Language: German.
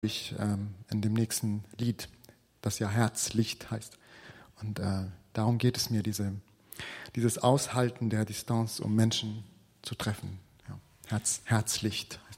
in dem nächsten Lied, das ja Herzlicht heißt. Und darum geht es mir, dieses Aushalten der Distanz, um Menschen zu treffen. Ja, Herzlicht